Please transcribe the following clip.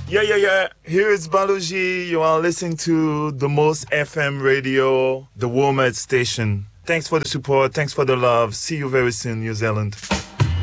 Yeah. Here is Baloji. You are listening to the most FM radio, the Womet station. Thanks for the support. Thanks for the love. See you very soon, New Zealand.